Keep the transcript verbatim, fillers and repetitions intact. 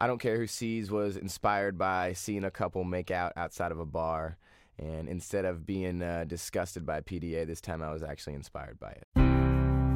I Don't Care Who Sees was inspired by seeing a couple make out outside of a bar. And instead of being uh, disgusted by P D A, this time I was actually inspired by it.